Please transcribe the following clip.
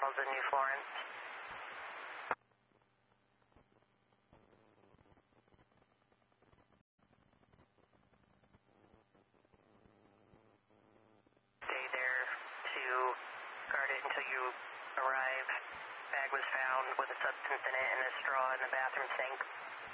McDonald's in New Florence. Stay there to guard it until you arrive. Bag was found with a substance in it and a straw in the bathroom sink.